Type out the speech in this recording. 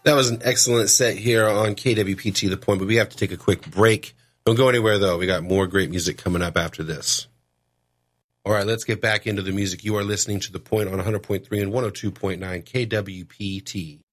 That was an excellent set here on KWPT The Point, but we have to take a quick break. Don't go anywhere, though. We got more great music coming up after this. All right, let's get back into the music. You are listening to The Point on 100.3 and 102.9 KWPT.